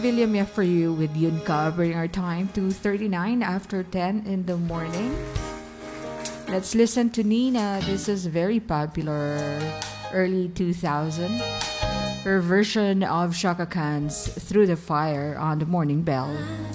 William F. for you with Yunka, bring our time to 39 after 10 in the morning. Let's listen to Nina. This is very popular, early 2000. Her version of Shaka Khan's Through the Fire on the Morning Bell.